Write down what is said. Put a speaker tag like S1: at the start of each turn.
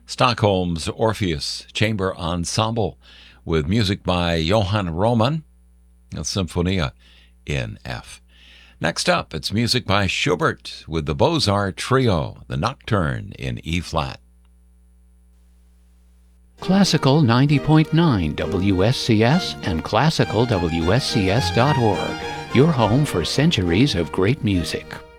S1: Stockholm's Orpheus Chamber Ensemble with music by Johann Roman, a Symphonia in F. Next up, it's music by Schubert with the Beaux-Arts Trio, the Nocturne in E-flat.
S2: Classical 90.9 WSCS and classicalwscs.org, your home for centuries of great music.